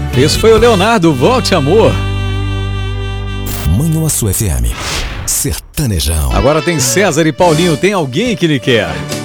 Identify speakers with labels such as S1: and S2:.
S1: Esse foi o Leonardo, Volte Amor.
S2: Manhuaçu FM, sertanejão.
S1: Agora tem César e Paulinho, tem alguém que lhe quer.